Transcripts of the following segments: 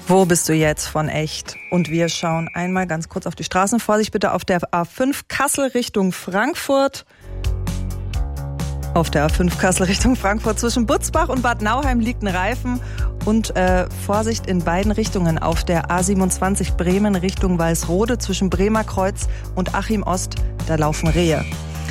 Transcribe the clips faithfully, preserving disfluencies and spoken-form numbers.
Wo bist du jetzt von echt? Und wir schauen einmal ganz kurz auf die Straßen. Vorsicht bitte auf der A fünf Kassel Richtung Frankfurt. Auf der A fünf Kassel Richtung Frankfurt zwischen Butzbach und Bad Nauheim liegt ein Reifen. Und äh, Vorsicht in beiden Richtungen auf der A siebenundzwanzig Bremen Richtung Walsrode zwischen Bremer Kreuz und Achim Ost. Da laufen Rehe.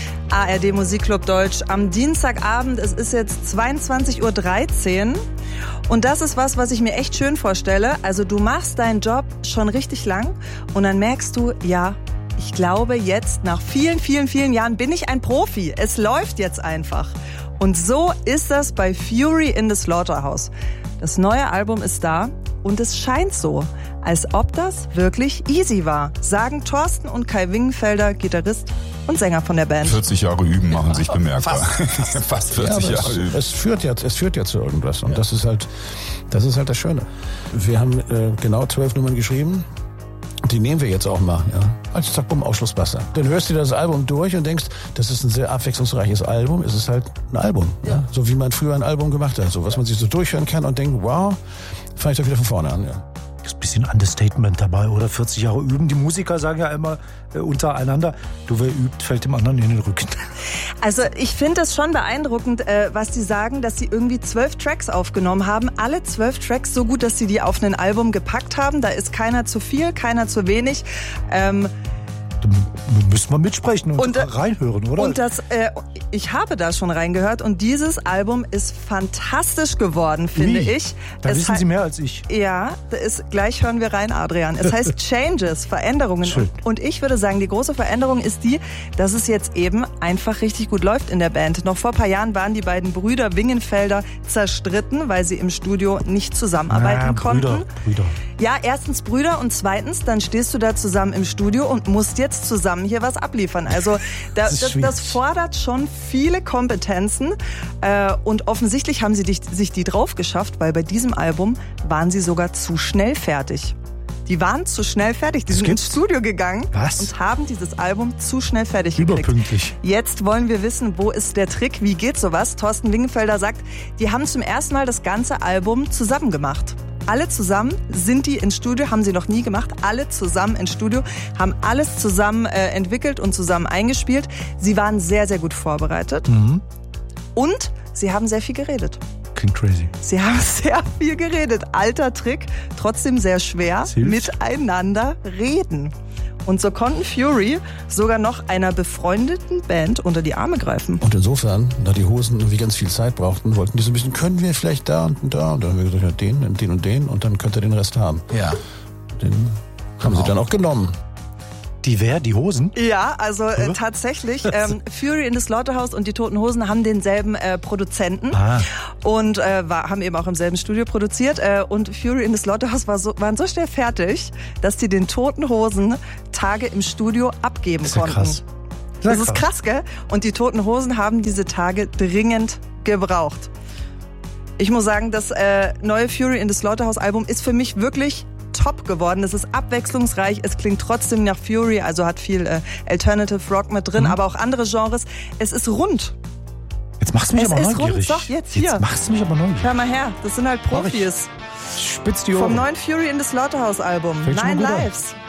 A R D Musikclub Deutsch am Dienstagabend. Es ist jetzt zweiundzwanzig Uhr dreizehn. Und das ist was, was ich mir echt schön vorstelle. Also du machst deinen Job schon richtig lang und dann merkst du, ja, ich glaube jetzt nach vielen, vielen, vielen Jahren bin ich ein Profi. Es läuft jetzt einfach. Und so ist das bei Fury in the Slaughterhouse. Das neue Album ist da und es scheint so, als ob das wirklich easy war, sagen Thorsten und Kai Wingenfelder, Gitarrist und Sänger von der Band. vierzig Jahre üben machen sich bemerkbar. Fast, Fast vierzig ja, Jahre es, üben. Es führt ja, es führt ja zu irgendwas und ja. das ist halt, das ist halt das Schöne. Wir haben äh, genau zwölf Nummern geschrieben. Die nehmen wir jetzt auch mal, ja. Als zack, bumm, Ausschlusswasser. Dann hörst du das Album durch und denkst, das ist ein sehr abwechslungsreiches Album. Es ist halt ein Album, ja. Ja. So wie man früher ein Album gemacht hat. So was man sich so durchhören kann und denkt, wow, fange ich doch wieder von vorne an, ja. Ist ein bisschen Understatement dabei, oder? vierzig Jahre üben. Die Musiker sagen ja immer äh, untereinander, du, wer übt, fällt dem anderen in den Rücken. Also ich finde das schon beeindruckend, äh, was die sagen, dass sie irgendwie zwölf Tracks aufgenommen haben. Alle zwölf Tracks so gut, dass sie die auf ein Album gepackt haben. Da ist keiner zu viel, keiner zu wenig. Ähm, Da müssen wir mitsprechen und, und reinhören, oder? Und das, äh, ich habe da schon reingehört und dieses Album ist fantastisch geworden, finde Wie? ich. Da es wissen Sie mehr als ich. Ja, da ist, gleich hören wir rein, Adrian. Es heißt Changes, Veränderungen. Schön. Und ich würde sagen, die große Veränderung ist die, dass es jetzt eben einfach richtig gut läuft in der Band. Noch vor ein paar Jahren waren die beiden Brüder Wingenfelder zerstritten, weil sie im Studio nicht zusammenarbeiten Na, konnten. Brüder, Brüder. Ja, erstens Brüder und zweitens, dann stehst du da zusammen im Studio und musst jetzt zusammen hier was abliefern. Also da, das, das, das fordert schon viele Kompetenzen äh, und offensichtlich haben sie dich, sich die drauf geschafft, weil bei diesem Album waren sie sogar zu schnell fertig. Die waren zu schnell fertig. Die das sind gibt's? ins Studio gegangen Was? und haben dieses Album zu schnell fertig gekriegt. Überpünktlich. Jetzt wollen wir wissen, wo ist der Trick, wie geht sowas? Thorsten Wingenfelder sagt, die haben zum ersten Mal das ganze Album zusammen gemacht. Alle zusammen sind die ins Studio, haben sie noch nie gemacht. Alle zusammen ins Studio, haben alles zusammen äh, entwickelt und zusammen eingespielt. Sie waren sehr, sehr gut vorbereitet. Mhm. Und sie haben sehr viel geredet. Klingt crazy. Sie haben sehr viel geredet. Alter Trick, trotzdem sehr schwer. Miteinander reden. Und so konnten Fury sogar noch einer befreundeten Band unter die Arme greifen. Und insofern, da die Hosen irgendwie ganz viel Zeit brauchten, wollten die so ein bisschen, können wir vielleicht da und da? Und dann haben wir gesagt, ja, den, den und den und dann könnt ihr den Rest haben. Ja. Den haben Genau. sie dann auch genommen. Die wer? Die Hosen? Ja, also äh, tatsächlich. Ähm, Fury in the Slaughterhouse und die Toten Hosen haben denselben äh, Produzenten Ah. und äh, war, haben eben auch im selben Studio produziert. Äh, und Fury in the Slaughterhouse war so, waren so schnell fertig, dass die den Toten Hosen Tage im Studio abgeben Das ist ja konnten. krass. Sehr Das ist krass, gell? Und die Toten Hosen haben diese Tage dringend gebraucht. Ich muss sagen, das äh, neue Fury in the Slaughterhouse Album ist für mich wirklich top geworden. Es ist abwechslungsreich, es klingt trotzdem nach Fury, also hat viel äh, Alternative Rock mit drin, Mhm. aber auch andere Genres. Es ist rund. Jetzt machst du mich Es aber ist neugierig. rund. Doch, jetzt hier. Jetzt machst du mich aber neugierig. Hör mal her, das sind halt Mach ich. Profis. Spitz die Vom Ohren. neuen Fury in the Slaughterhouse Album. Fängt schon mal Nine gut an. Lives.